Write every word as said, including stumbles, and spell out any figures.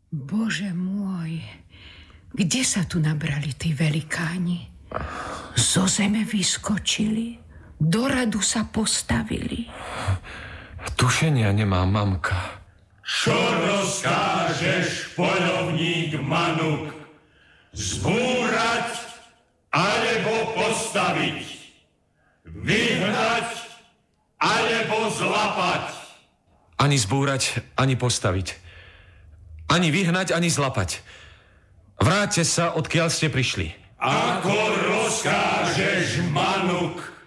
Bože môj, kde sa tu nabrali tí velikáni? Zo zeme vyskočili, do radu sa postavili. Tušenia nemá mamka. Čo rozkážeš, poľovník Manuk? Zbúrať alebo postaviť? Vyhnať alebo zlapať? Ani zbúrať, ani postaviť. Ani vyhnať, ani zlapať. Vráťte sa, odkiaľ ste prišli. Ako rozkážeš, Manuk?